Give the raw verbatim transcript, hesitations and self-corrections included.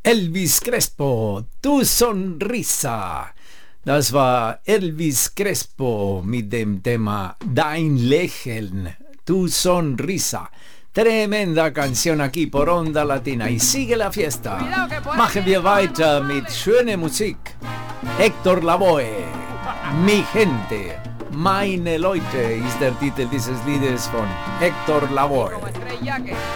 Elvis Crespo, tu Sonrisa. Das war Elvis Crespo mit dem Thema Dein Lächeln, tu Sonrisa. Tremenda canción aquí por Onda Latina. Y sigue la fiesta. Machen wir weiter mit schöner Musik. Héctor Lavoe, Mi Gente, Meine Leute ist der Titel dieses Liedes von Héctor Lavoe.